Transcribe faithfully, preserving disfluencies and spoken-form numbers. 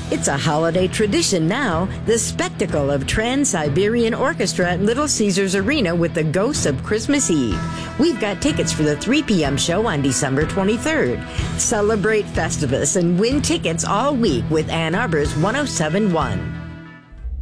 It's a holiday tradition now, the spectacle of Trans-Siberian Orchestra at Little Caesars Arena with the Ghosts of Christmas Eve. We've got tickets for the three p.m. show on December twenty-third. Celebrate Festivus and win tickets all week with Ann Arbor's one oh seven point one.